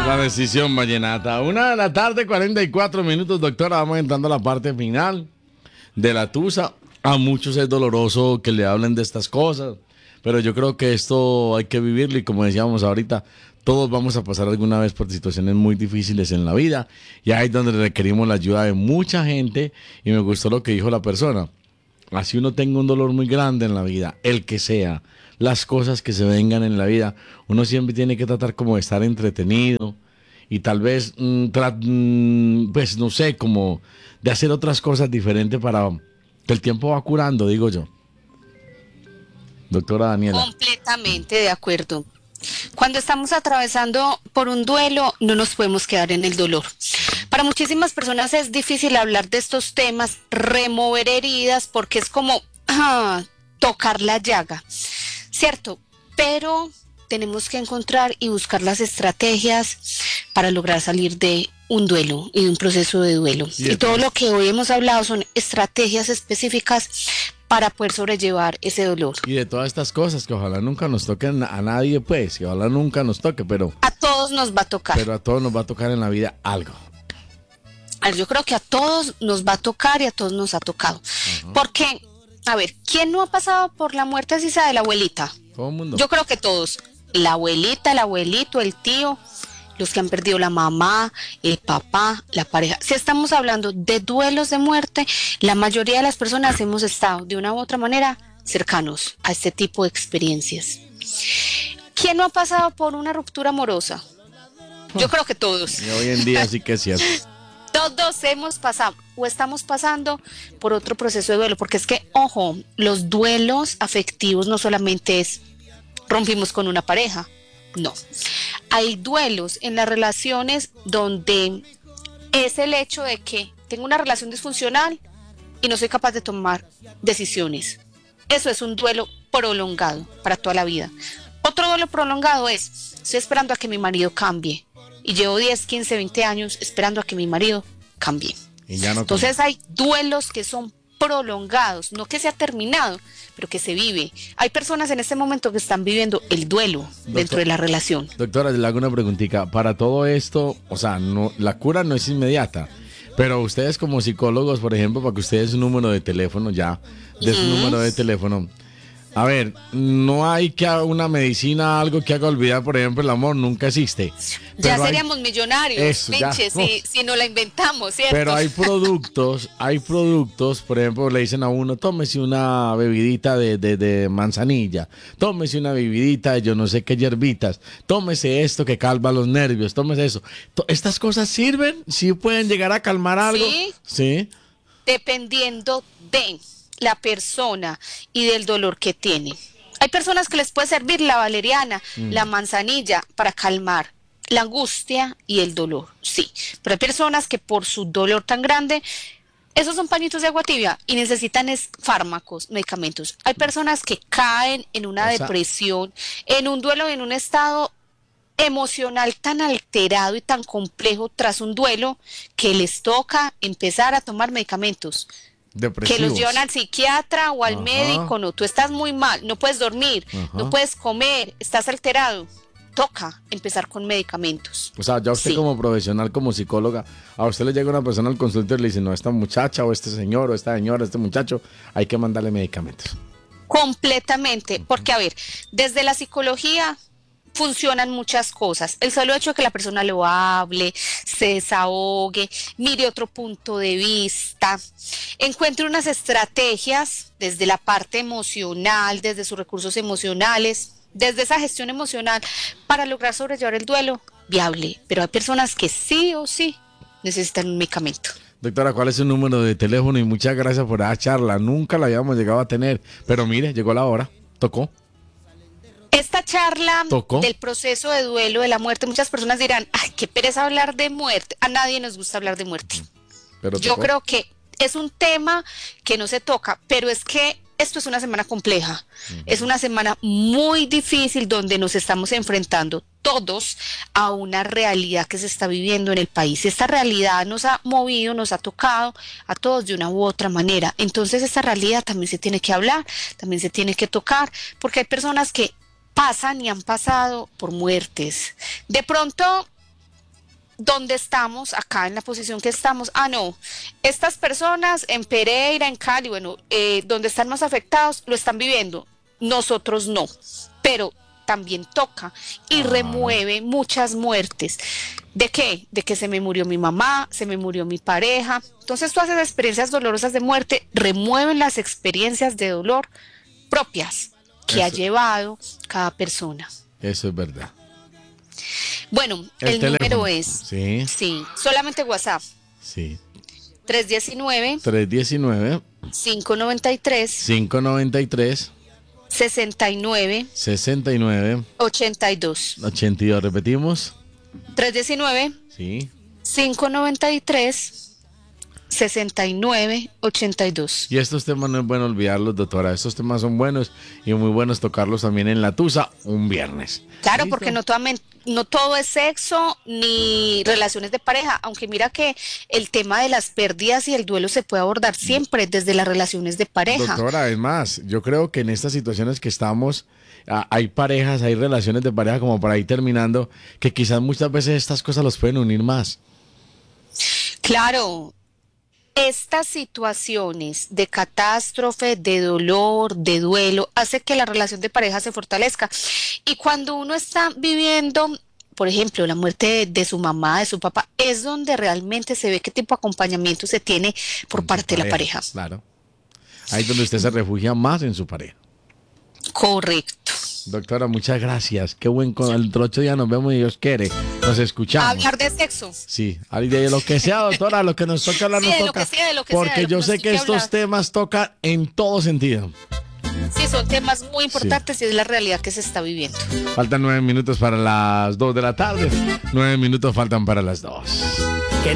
La decisión vallenata. 1 de la tarde, 44 minutos, doctora. Vamos entrando a la parte final de la tusa. A muchos es doloroso que le hablen de estas cosas, pero yo creo que esto hay que vivirlo y como decíamos ahorita, todos vamos a pasar alguna vez por situaciones muy difíciles en la vida y ahí es donde requerimos la ayuda de mucha gente y me gustó lo que dijo la persona. Así uno tenga un dolor muy grande en la vida, el que sea, las cosas que se vengan en la vida, uno siempre tiene que tratar como de estar entretenido y tal vez, pues no sé, como de hacer otras cosas diferentes para que el tiempo va curando, digo yo. Doctora Daniela. Completamente de acuerdo. Cuando estamos atravesando por un duelo, no nos podemos quedar en el dolor. Para muchísimas personas es difícil hablar de estos temas, remover heridas, porque es como tocar la llaga, ¿cierto? Pero tenemos que encontrar y buscar las estrategias para lograr salir de un duelo y de un proceso de duelo. Y todo lo que hoy hemos hablado son estrategias específicas para poder sobrellevar ese dolor. Y de todas estas cosas que ojalá nunca nos toquen a nadie, pues, que ojalá nunca nos toque, pero a todos nos va a tocar. Pero a todos nos va a tocar en la vida algo. Yo creo que a todos nos va a tocar y a todos nos ha tocado. Porque, a ver, ¿quién no ha pasado por la muerte así sea de la abuelita? Todo el mundo. Yo creo que todos. La abuelita, el abuelito, el tío, los que han perdido la mamá, el papá, la pareja. Si estamos hablando de duelos de muerte, la mayoría de las personas hemos estado de una u otra manera cercanos a este tipo de experiencias. ¿Quién no ha pasado por una ruptura amorosa? Yo creo que todos. Y hoy en día sí que es cierto. Todos hemos pasado o estamos pasando por otro proceso de duelo, porque es que, ojo, los duelos afectivos no solamente es rompimos con una pareja, no. Hay duelos en las relaciones donde es el hecho de que tengo una relación disfuncional y no soy capaz de tomar decisiones. Eso es un duelo prolongado para toda la vida. Otro duelo prolongado es, estoy esperando a que mi marido cambie y llevo 10, 15, 20 años esperando a que mi marido cambie. Y ya no. Entonces hay duelos que son prolongados, no que se ha terminado, pero que se vive. Hay personas en este momento que están viviendo el duelo dentro de la relación. Doctora, le hago una preguntita. Para todo esto, o sea, no, la cura no es inmediata, pero ustedes como psicólogos, por ejemplo, para que ustedes un número de teléfono ya, de su número de teléfono. A ver, no hay que una medicina, algo que haga olvidar, por ejemplo, el amor, nunca existe. Ya seríamos millonarios, pinche, si no la inventamos, ¿cierto? Pero hay productos, por ejemplo, le dicen a uno, tómese una bebidita de manzanilla, tómese una bebidita de yo no sé qué hierbitas, tómese esto que calma los nervios, tómese eso. ¿Estas cosas sirven? ¿Sí pueden llegar a calmar algo? Sí. Dependiendo de la persona y del dolor que tiene. Hay personas que les puede servir la valeriana, la manzanilla para calmar la angustia y el dolor, sí. Pero hay personas que por su dolor tan grande, esos son pañitos de agua tibia y necesitan fármacos, medicamentos. Hay personas que caen en una depresión, en un duelo, en un estado emocional tan alterado y tan complejo tras un duelo que les toca empezar a tomar medicamentos. Que los llevan al psiquiatra o al médico. No, tú estás muy mal, no puedes dormir, no puedes comer, estás alterado. Toca empezar con medicamentos. O sea, ya usted como profesional, como psicóloga, a usted le llega una persona al consultorio y le dice, no, esta muchacha o este señor o esta señora, este muchacho, hay que mandarle medicamentos. Completamente, porque a ver, desde la psicología funcionan muchas cosas. El solo hecho de que la persona lo hable, se desahogue, mire otro punto de vista, encuentre unas estrategias desde la parte emocional, desde sus recursos emocionales, desde esa gestión emocional para lograr sobrellevar el duelo, viable. Pero hay personas que sí o sí necesitan un medicamento. Doctora, ¿cuál es su número de teléfono? Y muchas gracias por esa charla. Nunca la habíamos llegado a tener, pero mire, llegó la hora, tocó. Esta charla del proceso de duelo, de la muerte, muchas personas dirán, ay, qué pereza hablar de muerte. A nadie nos gusta hablar de muerte. Pero yo creo que es un tema que no se toca, pero es que esto es una semana compleja. Es una semana muy difícil donde nos estamos enfrentando todos a una realidad que se está viviendo en el país. Esta realidad nos ha movido, nos ha tocado a todos de una u otra manera. Entonces esta realidad también se tiene que hablar, también se tiene que tocar, porque hay personas que pasan y han pasado por muertes. De pronto donde estamos, acá en la posición que estamos, no, estas personas en Pereira, en Cali, bueno, donde están más afectados, lo están viviendo, nosotros no, pero también toca y remueve muchas muertes. ¿De qué? De que se me murió mi mamá, se me murió mi pareja. Entonces todas esas experiencias dolorosas de muerte remueven las experiencias de dolor propias que ha llevado cada persona. Eso es verdad. Bueno, el número es, sí, solamente WhatsApp. Sí. 319 593 69 82. Repetimos. 319 Sí. 593 69 82. Y estos temas no es bueno olvidarlos, doctora. Estos temas son buenos y muy buenos tocarlos también en La Tusa un viernes. Claro, ¿Listo? porque no todo es sexo ni relaciones de pareja, aunque mira que el tema de las pérdidas y el duelo se puede abordar siempre desde las relaciones de pareja. Doctora, es más, yo creo que en estas situaciones que estamos, hay parejas, hay relaciones de pareja como para ir terminando, que quizás muchas veces estas cosas los pueden unir más. Claro. Estas situaciones de catástrofe, de dolor, de duelo, hace que la relación de pareja se fortalezca. Y cuando uno está viviendo, por ejemplo, la muerte de su mamá, de su papá, es donde realmente se ve qué tipo de acompañamiento se tiene por parte de la pareja. Claro. Ahí es donde usted se refugia más en su pareja. Correcto. Doctora, muchas gracias. Qué buen el otro día nos vemos y Dios quiere. Nos escuchamos. Hablar de sexo. Sí, de lo que sea, doctora, lo que nos toca hablar sí, nos de toca. Lo que sea, de lo que porque sea, de yo lo sé que estos hablar. temas tocan en todo sentido. Sí, son temas muy importantes y es la realidad que se está viviendo. Faltan 9 minutos para las 2 de la tarde. 9 minutos faltan para las 2.